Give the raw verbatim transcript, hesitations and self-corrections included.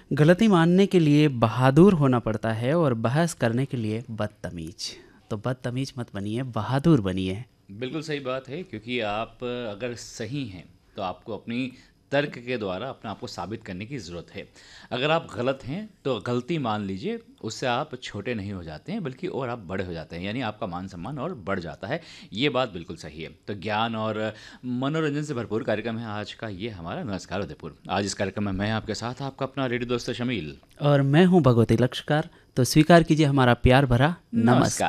गलती मानने के लिए बहादुर होना पड़ता है और बहस करने के लिए बदतमीज। तो बदतमीज मत बनिए, बहादुर बनिए। बिल्कुल सही बात है, क्योंकि आप अगर सही हैं तो आपको अपनी तर्क के द्वारा अपने आप को साबित करने की ज़रूरत है। अगर आप गलत हैं तो गलती मान लीजिए, उससे आप छोटे नहीं हो जाते हैं बल्कि और आप बड़े हो जाते हैं, यानी आपका मान सम्मान और बढ़ जाता है। ये बात बिल्कुल सही है। तो ज्ञान और मनोरंजन से भरपूर कार्यक्रम है आज का ये हमारा नमस्कार उदयपुर। आज इस कार्यक्रम में मैं आपके साथ आपका अपना रेडियो दोस्त शमील। और मैं हूँ भगवती लक्षकार। तो स्वीकार कीजिए हमारा प्यार भरा नमस्कार। नमस्कार।